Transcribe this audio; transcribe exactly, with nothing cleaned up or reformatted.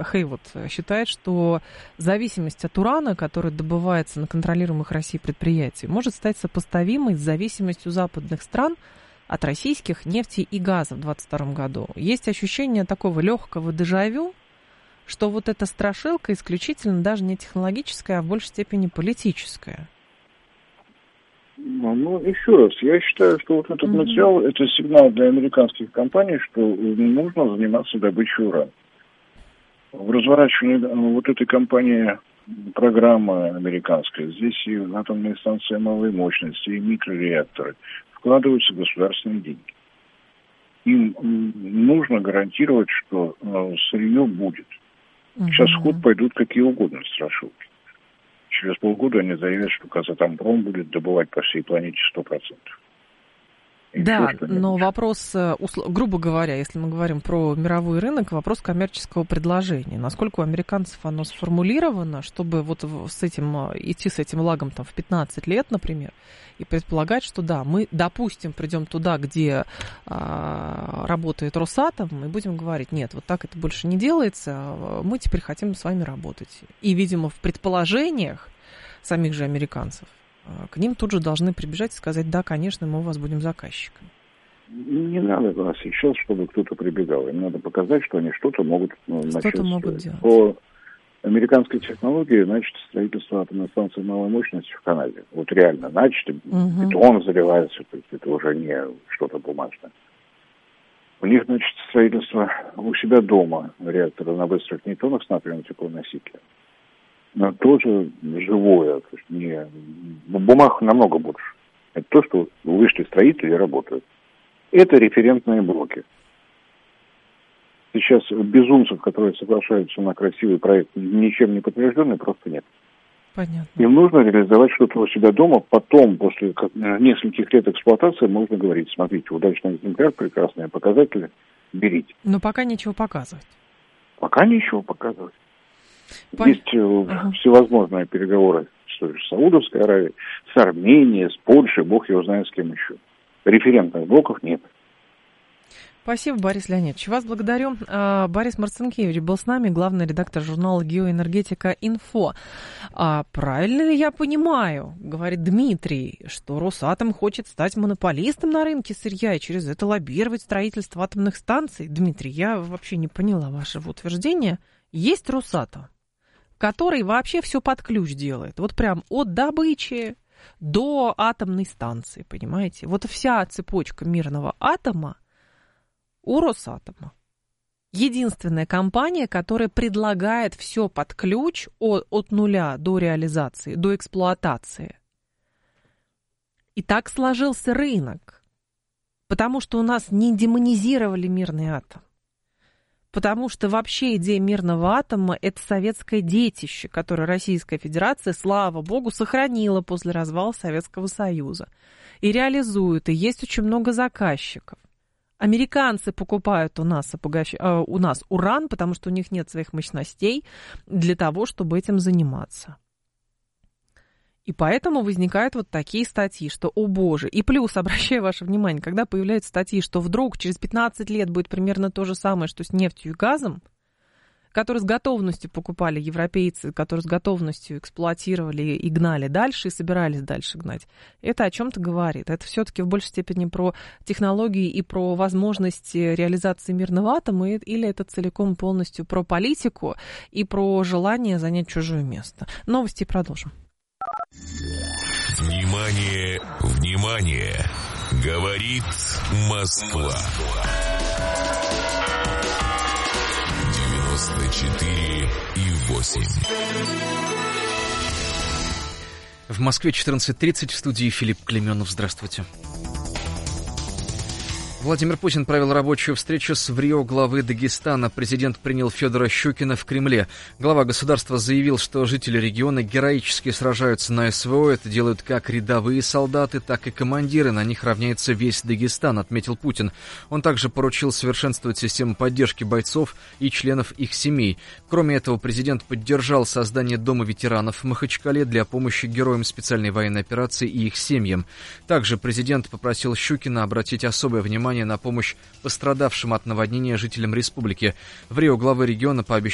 Хейвуд считает, что зависимость от урана, который добывается на контролируемых Россией предприятиях, может стать сопоставимой с зависимостью западных стран от российских нефти и газа в двадцать втором году. Есть ощущение такого легкого дежавю, что вот эта страшилка исключительно даже не технологическая, а в большей степени политическая. Ну, еще раз, я считаю, что вот этот mm-hmm. материал, это сигнал для американских компаний, что нужно заниматься добычей урана. В разворачивании вот этой компании программы американской, здесь и атомные станции малой мощности, и микрореакторы, вкладываются государственные деньги. Им нужно гарантировать, что сырье будет. Сейчас в ход пойдут какие угодно страшилки. Через полгода они заявят, что Казатомпром будет добывать по всей планете сто процентов. И да, все, но вопрос, грубо говоря, если мы говорим про мировой рынок, вопрос коммерческого предложения. Насколько у американцев оно сформулировано, чтобы вот с этим, идти с этим лагом там, в пятнадцать лет, например, и предполагать, что да, мы, допустим, придем туда, где а, работает Росатом, и будем говорить, нет, вот так это больше не делается, мы теперь хотим с вами работать. И, видимо, в предположениях самих же американцев к ним тут же должны прибежать и сказать, да, конечно, мы у вас будем заказчиками. Не надо нас сейчас, чтобы кто-то прибегал. Им надо показать, что они что-то могут ну, что-то могут делать. По американской технологии, значит, строительство атомной станции малой мощности в Канаде. Вот реально, значит, угу. бетон заливается, то есть это уже не что-то бумажное. У них, значит, строительство у себя дома реактора на быстрых нейтронах с натриевым теплоносителем. Но тоже живое, то есть не бумаг намного больше. Это то, что вышли строители и работают. Это референтные блоки. Сейчас безумцев, которые соглашаются на красивый проект, ничем не подтвержденный, просто нет. Понятно. Им нужно реализовать что-то у себя дома, потом, после нескольких лет эксплуатации, можно говорить, смотрите, удачный экземпляр, прекрасные показатели, берите. Но пока ничего показывать. Пока ничего показывать. Пон... Есть ага. всевозможные переговоры с той же Саудовской Аравией, с Арменией, с Польшей, бог его знает с кем еще. Референтных блоков нет. Спасибо, Борис Леонидович. Вас благодарю. Борис Марцинкевич был с нами, главный редактор журнала «Геоэнергетика Инфо». А правильно ли я понимаю, говорит Дмитрий, что Росатом хочет стать монополистом на рынке сырья и через это лоббировать строительство атомных станций? Дмитрий, я вообще не поняла вашего утверждения. Есть Росатом, который вообще все под ключ делает. Вот прям от добычи до атомной станции, понимаете? Вот вся цепочка мирного атома у Росатома. Единственная компания, которая предлагает все под ключ от, от нуля до реализации, до эксплуатации. И так сложился рынок, потому что у нас не демонизировали мирный атом. Потому что вообще идея мирного атома – это советское детище, которое Российская Федерация, слава богу, сохранила после развала Советского Союза. И реализует, и есть очень много заказчиков. Американцы покупают у нас, обогащ... у нас уран, потому что у них нет своих мощностей для того, чтобы этим заниматься. И поэтому возникают вот такие статьи, что, о боже, и плюс, обращаю ваше внимание, когда появляются статьи, что вдруг через пятнадцать лет будет примерно то же самое, что с нефтью и газом, которые с готовностью покупали европейцы, которые с готовностью эксплуатировали и гнали дальше, и собирались дальше гнать, это о чем-то говорит. Это все-таки в большей степени про технологии и про возможности реализации мирного атома, или это целиком полностью про политику и про желание занять чужое место. Новости продолжим. Внимание, внимание! Говорит Москва. девяносто четыре и восемь. В Москве четырнадцать тридцать, в студии Филипп Клеменов. Здравствуйте. Владимир Путин провел рабочую встречу с ВРИО главы Дагестана. Президент принял Федора Щукина в Кремле. Глава государства заявил, что жители региона героически сражаются на СВО. Это делают как рядовые солдаты, так и командиры. На них равняется весь Дагестан, отметил Путин. Он также поручил совершенствовать систему поддержки бойцов и членов их семей. Кроме этого, президент поддержал создание Дома ветеранов в Махачкале для помощи героям специальной военной операции и их семьям. Также президент попросил Щукина обратить особое внимание на помощь пострадавшим от наводнения жителям республики. В Рио главы региона пообещал